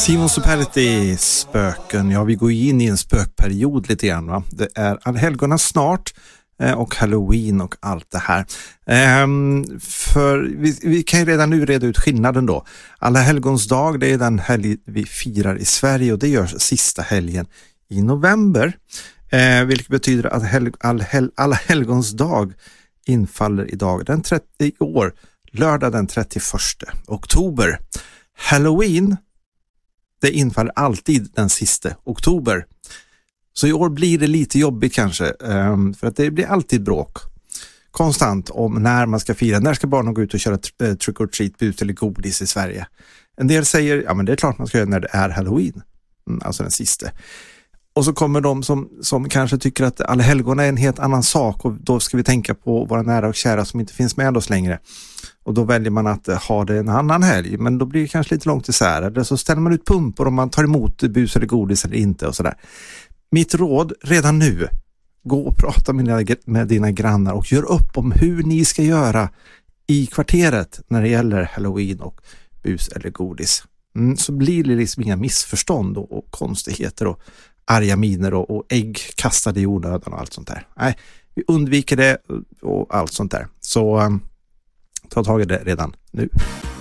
Simon Superetti, spöken. Ja, vi går in i en spökperiod lite grann, va? Det är allhelgona snart och Halloween och allt det här. För vi kan ju redan nu reda ut skillnaden då. Allhelgons dag, det är den helg vi firar i Sverige och det görs sista helgen i november. Vilket betyder att allhelgons dag infaller idag den 30 år, lördag den 31 oktober. Halloween, det infaller alltid den sista oktober. Så i år blir det lite jobbigt kanske, för att det blir alltid bråk. Konstant om när man ska fira. När ska barnen gå ut och köra trick or treat, bus eller godis i Sverige? En del säger, ja men det är klart man ska göra när det är Halloween. Alltså den sista. Och så kommer de som kanske tycker att allhelgona är en helt annan sak. Och då ska vi tänka på våra nära och kära som inte finns med oss längre. Och då väljer man att ha det en annan helg. Men då blir det kanske lite långt isär. Eller så ställer man ut pumpor om man tar emot bus eller godis eller inte och sådär. Mitt råd redan nu. Gå och prata med dina grannar och gör upp om hur ni ska göra i kvarteret när det gäller Halloween och bus eller godis. Så blir det liksom inga missförstånd och konstigheter och arga miner och ägg kastade i onödan och allt sånt där. Nej, vi undviker det och allt sånt där. Så ta tag i det redan nu.